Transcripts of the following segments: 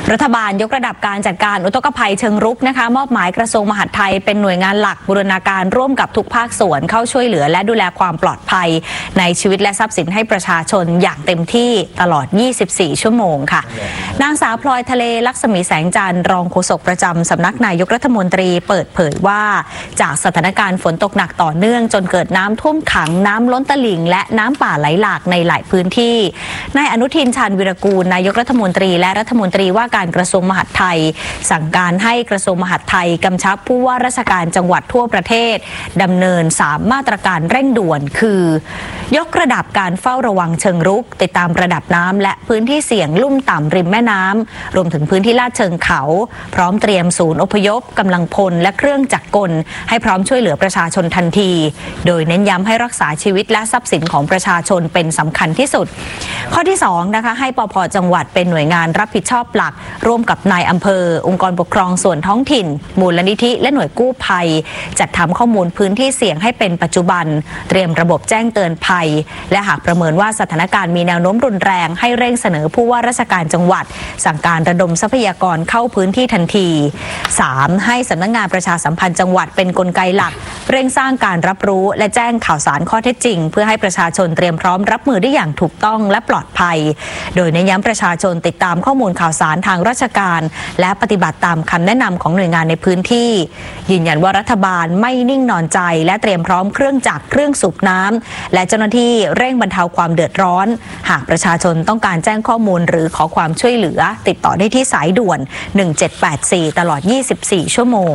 รัฐบาลยกระดับการจัดการอุทกภัยเชิงรุกนะคะมอบหมายกระทรวงมหาดไทยเป็นหน่วยงานหลักบูรณาการร่วมกับทุกภาคส่วนเข้าช่วยเหลือและดูแลความปลอดภัยในชีวิตและทรัพย์สินให้ประชาชนอย่างเต็มที่ตลอด 24 ชั่วโมงค่ะนางสาวพลอยทะเลลักษมีแสงจันทร์รองโฆษกประจำสำนักนายกรัฐมนตรีเปิดเผยว่าจากสถานการณ์ฝนตกหนักต่อเนื่องจนเกิดน้ำท่วมขังน้ำล้นตลิ่งและน้ำป่าไหลหลากในหลายพื้นที่นายอนุทินชาญวิรากูลนายกรัฐมนตรีและรัฐมนตรีว่าการกระทรวงมหาดไทยสั่งการให้กระทรวงมหาดไทยกำชับผู้ว่าราชการจังหวัดทั่วประเทศดำเนิน3มาตรการเร่งด่วนคือยกระดับการเฝ้าระวังเชิงรุกติดตามระดับน้ำและพื้นที่เสี่ยงลุ่มต่ำริมแม่น้ำรวมถึงพื้นที่ลาดเชิงเขาพร้อมเตรียมศูนย์อพยพกำลังพลและเครื่องจักรกลให้พร้อมช่วยเหลือประชาชนทันทีโดยเน้นย้ำให้รักษาชีวิตและทรัพย์สินของประชาชนเป็นสำคัญที่สุดข้อที่2นะคะให้ปภ.จังหวัดเป็นหน่วยงานรับผิดชอบหลักร่วมกับนายอำเภอองค์กรปกครองส่วนท้องถิ่นมูลนิธิและหน่วยกู้ภัยจัดทำข้อมูลพื้นที่เสี่ยงให้เป็นปัจจุบันเตรียมระบบแจ้งเตือนภัยและหากประเมินว่าสถานการณ์มีแนวโน้มรุนแรงให้เร่งเสนอผู้ว่าราชการจังหวัดสั่งการระดมทรัพยากรเข้าพื้นที่ทันที 3. ให้สำนักงานประชาสัมพันธ์จังหวัดเป็นกลไกหลักเร่งสร้างการรับรู้และแจ้งข่าวสารข้อเท็จจริงเพื่อให้ประชาชนเตรียมพร้อมรับมือได้อย่างถูกต้องและปลอดภัยโดยเน้นย้ำประชาชนติดตามข้อมูลข่าวสารทางราชการและปฏิบัติตามคำแนะนำของหน่วยงานในพื้นที่ยืนยันว่ารัฐบาลไม่นิ่งนอนใจและเตรียมพร้อมเครื่องจักรเครื่องสูบน้ำและเจ้าหน้าที่เร่งบรรเทาความเดือดร้อนหากประชาชนต้องการแจ้งข้อมูลหรือขอความช่วยเหลือติดต่อได้ที่สายด่วน1784ตลอด24ชั่วโมง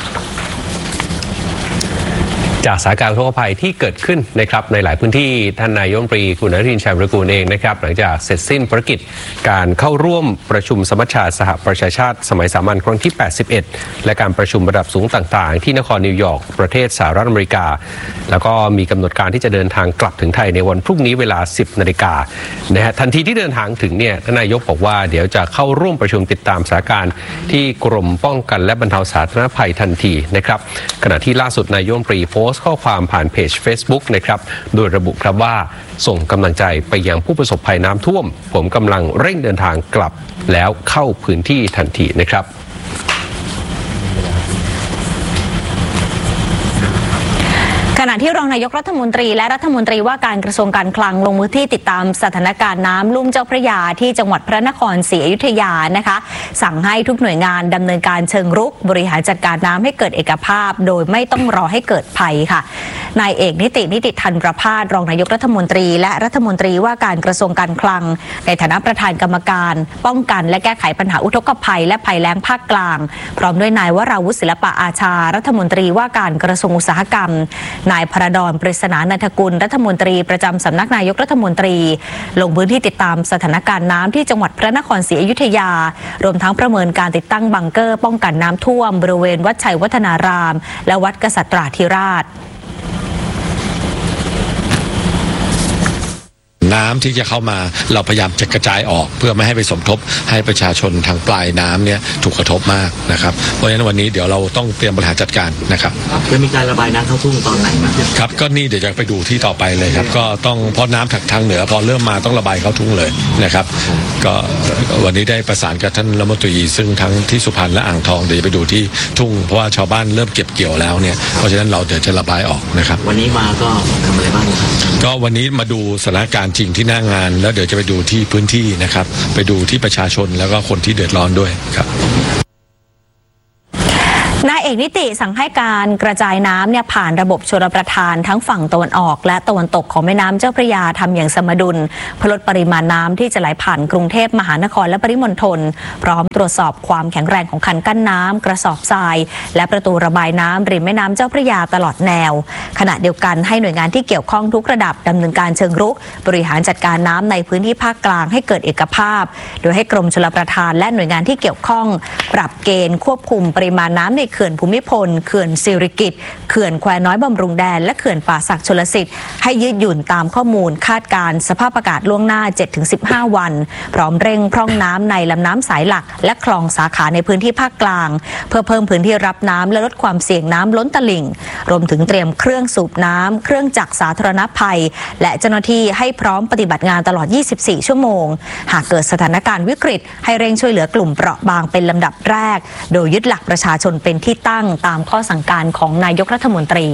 จากสถานการณ์อุทกภัยที่เกิดขึ้นนะครับในหลายพื้นที่ท่านนายกรัฐมนตรีคุณอนุทินชาญวิรากูลเองนะครับหลังจากเสร็จสิ้นภารกิจการเข้าร่วมประชุมสมัชชาสหประชาชาติสมัยสามัญครั้งที่81และการประชุมระดับสูงต่างๆที่นครนิวยอร์กประเทศสหรัฐอเมริกาแล้วก็มีกำหนดการที่จะเดินทางกลับถึงไทยในวันพรุ่งนี้เวลา 10 นาฬิกานะฮะทันทีที่เดินทางถึงเนี่ยท่านนายกบอกว่าเดี๋ยวจะเข้าร่วมประชุมติดตามสถานการณ์ที่กรมป้องกันและบรรเทาสาธารณภัยทันทีนะครับขณะที่ล่าสุดนายกรัฐมนตรีโพสต์ข้อความผ่านเพจ Facebook นะครับโดยระบุครับว่าส่งกำลังใจไปยังผู้ประสบภัยน้ำท่วมผมกำลังเร่งเดินทางกลับแล้วเข้าพื้นที่ทันทีนะครับขณะที่รองนายกรัฐมนตรีและรัฐมนตรีว่าการกระทรวงการคลังลงพื้นที่ติดตามสถานการณ์น้ำลุ่มเจ้าพระยาที่จังหวัดพระนครศรีอยุธยานะคะสั่งให้ทุกหน่วยงานดำเนินการเชิงรุกบริหารจัดการน้ำให้เกิดเอกภาพโดยไม่ต้องรอให้เกิดภัยค่ะนายเอกนิติธันประภาสรองนายกรัฐมนตรีและรัฐมนตรีว่าการกระทรวงการคลังในฐานะประธานกรรมการป้องกันและแก้ไขปัญหาอุทกภัยและภัยแล้งภาคกลางพร้อมด้วยนายวราวุฒิศิลปะอาชารัฐมนตรีว่าการกระทรวงอุตสาหกรรมนายพระดอนปริศนานันทกุลรัฐมนตรีประจำสำนักนายกรัฐมนตรีลงพื้นที่ติดตามสถานการณ์น้ำที่จังหวัดพระนครศรีอยุธยารวมทั้งประเมินการติดตั้งบังเกอร์ป้องกันน้ำท่วมบริเวณวัดชัยวัฒนารามและวัดกษัตราธิราชน้ำที่จะเข้ามาเราพยายามจะกระจายออกเพื่อไม่ให้ไปสมทบให้ประชาชนทางปลายน้ำเนี่ยถูกกระทบมากนะครับเพราะฉะนั้นวันนี้เดี๋ยวเราต้องเตรียมบริหารจัดการนะครับจะมีการระบายน้ำเข้าทุ่งตอนไหนครับก็นี่เดี๋ยวจะไปดูที่ต่อไปเลยครับก็ต้องเพราะน้ำทางเหนือพอเริ่มมาต้องระบายเข้าทุ่งเลยนะครับก็วันนี้ได้ประสานกับท่านรัฐมนตรีซึ่งทั้งที่สุพรรณและอ่างทองเดี๋ยวไปดูที่ทุ่งเพราะว่าชาวบ้านเริ่มเก็บเกี่ยวแล้วเนี่ยเพราะฉะนั้นเราเดี๋ยวจะระบายออกนะครับวันนี้มาก็ทำอะไรบ้างครับก็วันนี้มาดูสถานการณ์จริงที่หน้างานแล้วเดี๋ยวจะไปดูที่พื้นที่นะครับไปดูที่ประชาชนแล้วก็คนที่เดือดร้อนด้วยครับนายเอกนิติสั่งให้การกระจายน้ำเนี่ยผ่านระบบชลประทานทั้งฝั่งตะวันออกและตะวันตกของแม่น้ำเจ้าพระยาทำอย่างสมดุลเพื่อลดปริมาณน้ำที่จะไหลผ่านกรุงเทพมหานครและปริมณฑลพร้อมตรวจสอบความแข็งแรงของคันกั้นน้ำกระสอบทรายและประตูระบายน้ำริมแม่น้ำเจ้าพระยาตลอดแนวขณะเดียวกันให้หน่วยงานที่เกี่ยวข้องทุกระดับดำเนินการเชิงรุกบริหารจัดการน้ำในพื้นที่ภาคกลางให้เกิดเอกภาพโดยให้กรมชลประทานและหน่วยงานที่เกี่ยวข้องปรับเกณฑ์ควบคุมปริมาณน้ำในเขื่อนภูมิพลเขื่อนสิริกิติ์เขื่อนแควน้อยบำรุงแดนและเขื่อนป่าสักชลสิทธิ์ให้ยืดหยุ่นตามข้อมูลคาดการณ์สภาพอากาศล่วงหน้า 7-15 วันพร้อมเร่งพร่องน้ำในลำน้ำสายหลักและคลองสาขาในพื้นที่ภาคกลางเพื่อเพิ่มพื้นที่รับน้ำและลดความเสี่ยงน้ำล้นตลิ่งรวมถึงเตรียมเครื่องสูบน้ำเครื่องจักรสาธารณภัยและเจ้าหน้าที่ให้พร้อมปฏิบัติงานตลอด 24 ชั่วโมงหากเกิดสถานการณ์วิกฤตให้เร่งช่วยเหลือกลุ่มเปราะบางเป็นลำดับแรกโดยยึดหลักประชาชนเป็นที่ตั้งตามข้อสั่งการของนายกรัฐมนตรี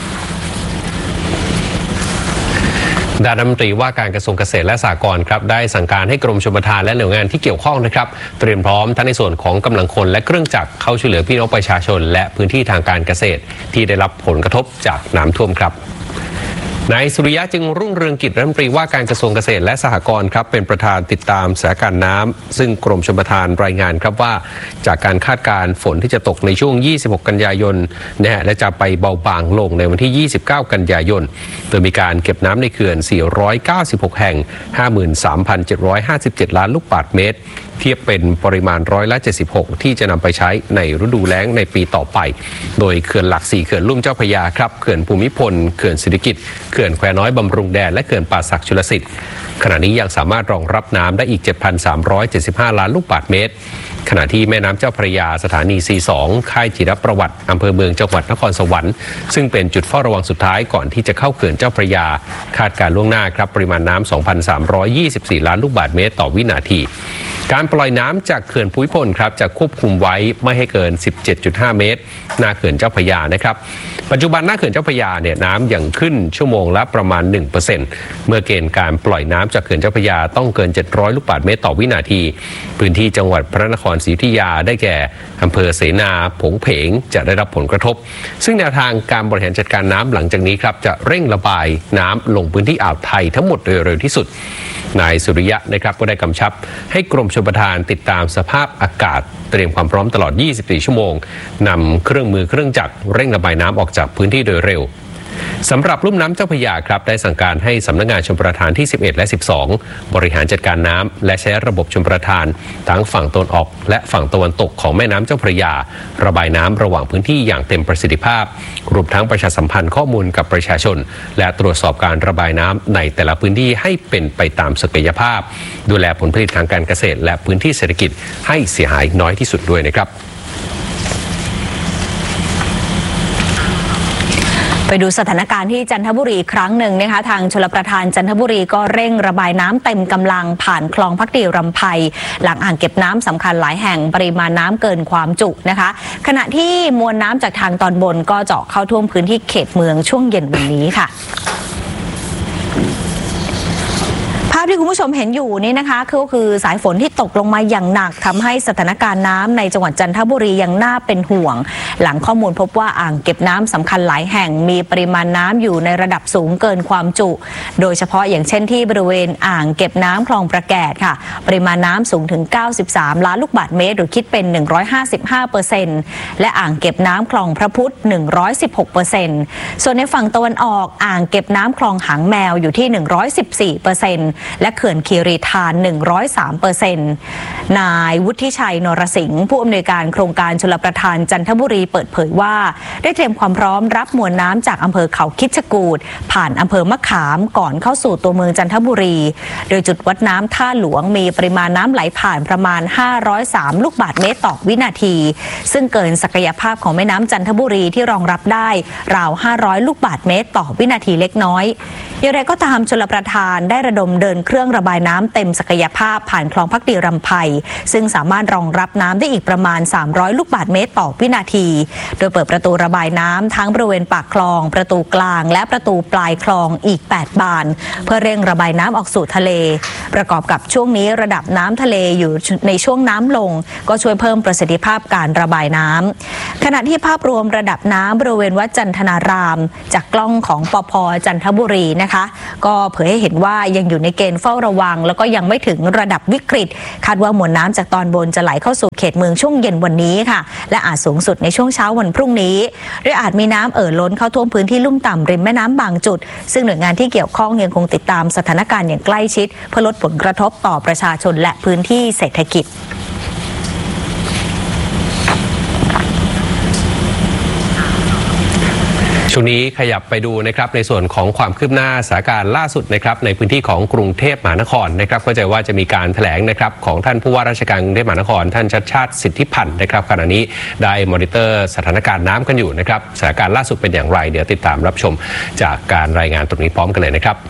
ด้านรัฐมนตรีว่าการกระทรวงเกษตรและสหกรณ์ครับได้สั่งการให้กรมชลประทานและหน่วยงานที่เกี่ยวข้องนะครับเตรียมพร้อมทั้งในส่วนของกำลังคนและเครื่องจักรเข้าช่วยเหลือพี่น้องประชาชนและพื้นที่ทางการเกษตรที่ได้รับผลกระทบจากน้ำท่วมครับนายสุริยะจึงรุ่งเรืองกิจรัฐมนตรีว่าการกระทรวงเกษตรและสหกรณ์ครับเป็นประธานติดตามสถานการณ์น้ำซึ่งกรมชลประทานรายงานครับว่าจากการคาดการณ์ฝนที่จะตกในช่วง 26 กันยายนและจะไปเบาบางลงในวันที่ 29 กันยายนโดยมีการเก็บน้ำในเขื่อน 496 แห่ง 53,757 ล้านลูกบาศก์เมตรเทียบเป็นปริมาณ76%ที่จะนำไปใช้ในฤดูแล้งในปีต่อไปโดยเขื่อนหลัก4เขื่อนลุ่มเจ้าพระยาครับเขื่อนภูมิพลเขื่อนสิริกิติ์เขื่อนแควน้อยบำรุงแดนและเขื่อนป่าสักชลสิทธิ์ขณะนี้ยังสามารถรองรับน้ำได้อีก 7,375 ล้านลูกบาศก์เมตรขณะที่แม่น้ำเจ้าพระยาสถานี C2 ค่ายจิรประวัติอำเภอเมืองจังหวัดนครสวรรค์ซึ่งเป็นจุดเฝ้าระวังสุดท้ายก่อนที่จะเข้าเขื่อนเจ้าพระยาคาดการล่วงหน้าครับปริมาณน้ำ 2,324 ล้านลูกบาศก์เมตรต่อวินาทีการปล่อยน้ำจากเขื่อนภูมิพลครับจะควบคุมไว้ไม่ให้เกิน 17.5 เมตรหน้าเขื่อนเจ้าพระยานะครับปัจจุบันหน้าเขื่อนเจ้าพระยาเนี่ยน้ำยังขึ้นชั่วโมงละประมาณ 1% เมื่อเกณฑ์การปล่อยน้ำจากเขื่อนเจ้าพระยาต้องเกิน700ลูกบาศก์เมตรต่อวินาทีพื้นที่จังหวัดพระนครศรีอยุธยาได้แก่อำเภอเสนาผงเพงจะได้รับผลกระทบซึ่งแนวทางการบริหารจัดการน้ำหลังจากนี้ครับจะเร่งระบายน้ำลงพื้นที่อ่าวไทยทั้งหมดโดยเร็วที่สุดนายสุริยะนะครับก็ได้กำชับให้กรมชลประทานติดตามสภาพอากาศเตรียมความพร้อมตลอด 24 ชั่วโมงนำเครื่องมือเครื่องจักรเร่งระบายน้ำออกจากพื้นที่โดยเร็วสำหรับลุ่มน้ำเจ้าพระยาครับได้สั่งการให้สำนักงานชลประทานที่ 11 และ 12 บริหารจัดการน้ำและใช้ระบบชลประทานทั้งฝั่งตะวันออกและฝั่งตะวันตกของแม่น้ำเจ้าพระยาระบายน้ำระหว่างพื้นที่อย่างเต็มประสิทธิภาพรวมทั้งประชาสัมพันธ์ข้อมูลกับประชาชนและตรวจสอบการระบายน้ำในแต่ละพื้นที่ให้เป็นไปตามศักยภาพดูแลผลผลิตทางการเกษตรและพื้นที่เศรษฐกิจให้เสียหายน้อยที่สุดด้วยนะครับไปดูสถานการณ์ที่จันทบุรีอีกครั้งหนึ่งนะคะทางชลประทานจันทบุรีก็เร่งระบายน้ำเต็มกำลังผ่านคลองพักดีรำไพหลังอ่างเก็บน้ำสำคัญหลายแห่งปริมาณน้ำเกินความจุนะคะขณะที่มวลน้ำจากทางตอนบนก็เจาะเข้าท่วมพื้นที่เขตเมืองช่วงเย็นวันนี้ค่ะภาพที่คุณผู้ชมเห็นอยู่นี่นะคะก็คือสายฝนที่ตกลงมาอย่างหนักทำให้สถานการณ์น้ำในจังหวัดจันทบุรียังน่าเป็นห่วงหลังข้อมูลพบว่าอ่างเก็บน้ำสำคัญหลายแห่งมีปริมาณน้ำอยู่ในระดับสูงเกินความจุโดยเฉพาะอย่างเช่นที่บริเวณอ่างเก็บน้ำคลองประแกดค่ะปริมาณน้ำสูงถึง93ล้านลูกบาศก์เมตรหรือคิดเป็น 155% และอ่างเก็บน้ำคลองพระพุทธ 116% ส่วนในฝั่งตะวันออกอ่างเก็บน้ำคลองหางแมวอยู่ที่ 114%และเขื่อนคีรีธาร 103% นายวุฒิชัยนรสิงห์ผู้อำนวยการโครงการชลประทานจันทบุรีเปิดเผยว่าได้เตรียมความพร้อมรับมวลน้ำจากอำเภอเขาคิดจกูฏผ่านอำเภอมะขามก่อนเข้าสู่ตัวเมืองจันทบุรีโดยจุดวัดน้ำท่าหลวงมีปริมาณน้ำไหลผ่านประมาณ503ลูกบาศก์เมตรต่อวินาทีซึ่งเกินศักยภาพของแม่น้ำจันทบุรีที่รองรับได้ราว500ลูกบาศก์เมตรต่อวินาทีเล็กน้อยอย่างไรก็ตามชลประทานได้ระดมเดินเครื่องระบายน้ำเต็มศักยภาพผ่านคลองพักดีรำไพซึ่งสามารถรองรับน้ำได้อีกประมาณ300ลูกบาศก์เมตรต่อวินาทีโดยเปิดประตูระบายน้ำทั้งบริเวณปากคลองประตูกลางและประตูปลายคลองอีก8บานเพื่อเร่งระบายน้ำออกสู่ทะเลประกอบกับช่วงนี้ระดับน้ำทะเลอยู่ในช่วงน้ำลงก็ช่วยเพิ่มประสิทธิภาพการระบายน้ำขณะที่ภาพรวมระดับน้ำบริเวณวัดจันทนารามจากกล้องของปภ.จันทบุรีนะคะก็เผยให้เห็นว่ายังอยู่ในเกณฑ์เฝ้าระวังแล้วก็ยังไม่ถึงระดับวิกฤตคาดว่ามวลน้ำจากตอนบนจะไหลเข้าสู่เขตเมืองช่วงเย็นวันนี้ค่ะและอาจสูงสุดในช่วงเช้าวันพรุ่งนี้โดยอาจมีน้ำล้นเข้าท่วมพื้นที่ลุ่มต่ำริมแม่น้ำบางจุดซึ่งหน่วยงานที่เกี่ยวข้องยังคงติดตามสถานการณ์อย่างใกล้ชิดเพื่อลดผลกระทบต่อประชาชนและพื้นที่เศรษฐกิจช่วงนี้ขยับไปดูนะครับในส่วนของความคืบหน้าสถานการณ์ล่าสุดนะครับในพื้นที่ของกรุงเทพมหานครนะครับเข้าใจว่าจะมีการแถลงนะครับของท่านผู้ว่าราชการกรุงเทพมหานครท่านชัชชาติสิทธิพันธ์นะครับขณะนี้ได้มอนิเตอร์สถานการณ์น้ำกันอยู่นะครับสถานการณ์ล่าสุดเป็นอย่างไรเดี๋ยวติดตามรับชมจากการรายงานตรงนี้พร้อมกันเลยนะครับ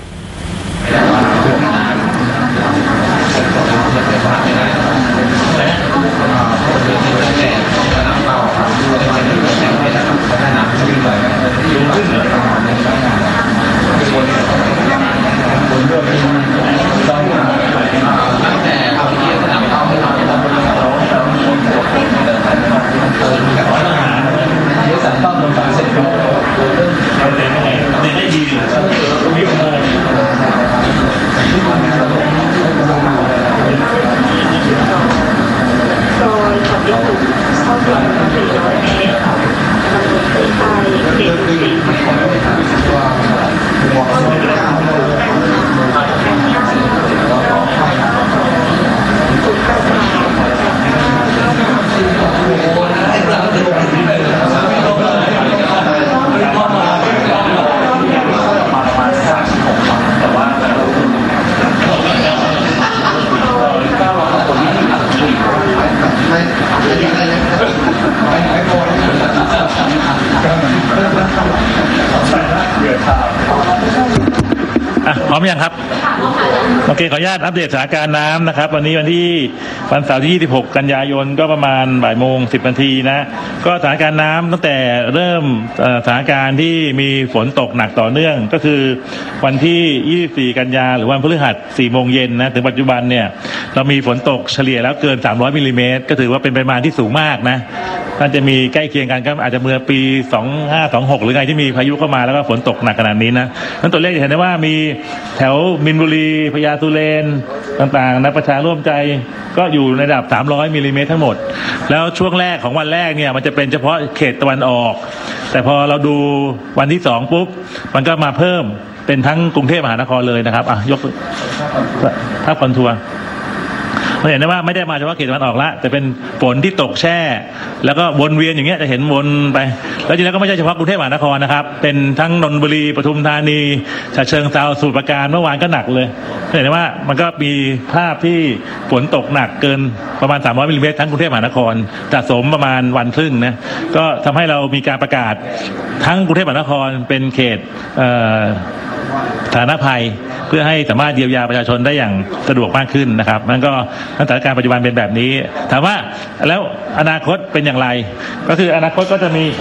พร้อมยังครับโอเคขออนุญาตอัปเดตสถานการณ์น้ำนะครับวันนี้วันเสาร์ที่26กันยายนก็ประมาณบ่ายโมง10 นาทีนะก็สถานการณ์น้ำตั้งแต่เริ่มสถานการณ์ที่มีฝนตกหนักต่อเนื่องก็คือวันที่24กันยาหรือวันพฤหัส 4 โมงเย็นนะถึงปัจจุบันเนี่ยเรามีฝนตกเฉลี่ยแล้วเกิน300มิลลิเมตรก็ถือว่าเป็นปริมาณที่สูงมากนะน่าจะมีใกล้เคียงกันก็อาจจะเมื่อปี2526หรือไงที่มีพายุเข้ามาแล้วก็ฝนตกหนักขนาดนี้นะนั้นตัวเลขจะเห็นได้ว่ามีแถวมินบุรีพญาสุเรนต่างๆนะประชาร่วมใจก็อยู่ในระดับ300มิลลิเมตรทั้งหมดแล้วช่วงแรกของวันแรกเนี่ยมันจะเป็นเฉพาะเขตตะวันออกแต่พอเราดูวันที่2ปุ๊บมันก็มาเพิ่มเป็นทั้งกรุงเทพมหานครเลยนะครับยกภาพคอนทัวร์เราเห็นได้ว่าไม่ได้มาเฉพาะเขตตะวันออกละแต่เป็นฝนที่ตกแช่แล้วก็วนเวียนอย่างเงี้ยจะเห็นวนไปแล้วจริงๆก็ไม่ใช่เฉพาะกรุงเทพมหานครนะครับเป็นทั้งนนทบุรีปทุมธานีฉะเชิงเทราสมุทรปราการเมื่อวานก็หนักเลยเห็นได้ว่ามันก็มีภาพที่ฝนตกหนักเกินประมาณ300มิลลิเมตรทั้งกรุงเทพมหานครสะสมประมาณวันครึ่งนะก็ทำให้เรามีการประกาศทั้งกรุงเทพมหานครเป็นเขตสาธารณภัยเพื่อให้สามารถเยียวยาประชาชนได้อย่างสะดวกมากขึ้นนะครับนั่นก็สถานการณ์ปัจจุบันเป็นแบบนี้ถามว่าแล้วอนาคตเป็นอย่างไรก็คืออนาคตก็จะมี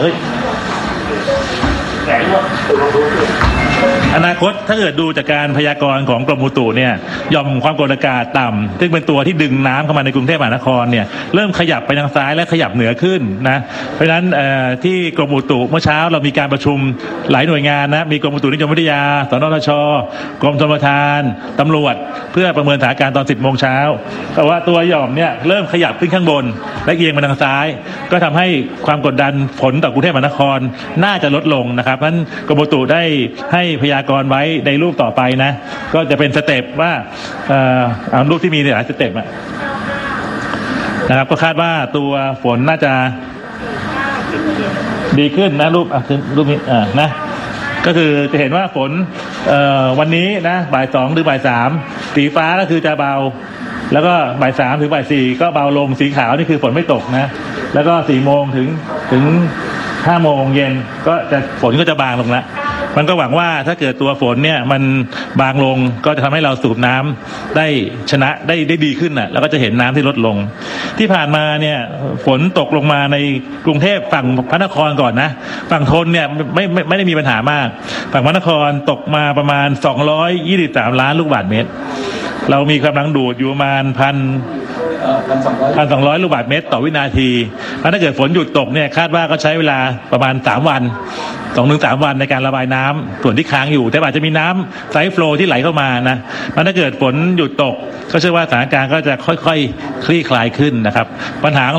อนาคตถ้าเกิดดูจากการพยากรณ์ของกรมอุตุเนี่ยหย่อมความกดอากาศต่ำซึ่งเป็นตัวที่ดึงน้ำเข้ามาในกรุงเทพมหานครเนี่ยเริ่มขยับไปทางซ้ายและขยับเหนือขึ้นนะเพราะฉะนั้นที่กรมอุตุเมื่อเช้าเรามีการประชุมหลายหน่วยงานนะมีกรมอุตุนิยมวิทยาสนทช.กรมชลประทานตำรวจเพื่อประเมินสถานการณ์ตอน 10 โมงเช้าแต่ว่าตัวหย่อมเนี่ยเริ่มขยับขึ้นข้างบนและเอียงมาทางซ้ายก็ทำให้ความกดดันฝนต่อกรุงเทพมหานครน่าจะลดลงนะครับเพราะฉะนั้นกรมอุตุได้ให้พยากรณ์ไว้ในรูปต่อไปนะก็จะเป็นสเต็ปว่าเอารูปที่มีหลายสเต็ปนะครับก็คาดว่าตัวฝนน่าจะดีขึ้นนะรูปนี้นะก็คือจะเห็นว่าฝนวันนี้นะบ่าย 2 หรือบ่าย 3สีฟ้าก็คือจะเบาแล้วก็บ่าย 3 ถึงบ่าย 4ก็เบาลงสีขาวนี่คือฝนไม่ตกนะแล้วก็4 โมงถึง5 โมงเย็นก็จะฝนก็จะบางลงแล้วมันก็หวังว่าถ้าเกิดตัวฝนเนี่ยมันบางลงก็จะทำให้เราสูบน้ำได้ชนะได้ดีขึ้นน่ะแล้วก็จะเห็นน้ำที่ลดลงที่ผ่านมาเนี่ยฝนตกลงมาในกรุงเทพฝั่งพระนครก่อนนะฝั่งธนเนี่ยไม่ได้มีปัญหามากฝั่งพระนครตกมาประมาณ223 ล้านลูกบาศก์เมตรเรามีกำลังดูดอยู่ประมาณ1,200 ลูกบาศก์เมตรต่อวินาทีถ้าเกิดฝนหยุดตกเนี่ยคาดว่าก็ใช้เวลาประมาณ3 วัน 2-3 วันในการระบายน้ำส่วนที่ค้างอยู่แต่อาจจะมีน้ำไซด์โฟลว์ที่ไหลเข้ามานะถ้าเกิดฝนหยุดตกก็เชื่อว่าสถานการณ์ก็จะค่อยๆคลี่คลายขึ้นนะครับปัญหา